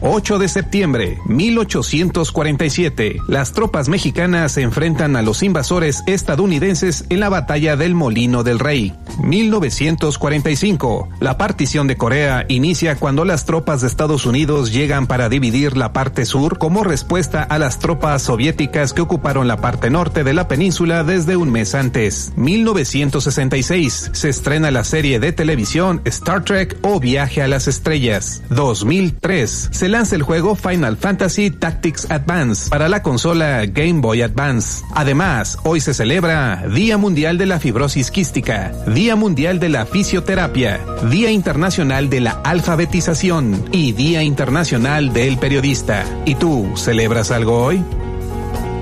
8 de septiembre, 1847. Las tropas mexicanas se enfrentan a los invasores estadounidenses en la batalla del Molino del Rey. 1945. La partición de Corea inicia cuando las tropas de Estados Unidos llegan para dividir la parte sur como respuesta a las tropas soviéticas que ocuparon la parte norte de la península desde un mes antes. 1966. Se estrena la serie de televisión Star Trek o Viaje a las Estrellas. 2003. Se lanza el juego Final Fantasy Tactics Advance para la consola Game Boy Advance. Además, hoy se celebra Día Mundial de la Fibrosis Quística, Día Mundial de la Fisioterapia, Día Internacional de la Alfabetización y Día Internacional del Periodista. ¿Y tú celebras algo hoy?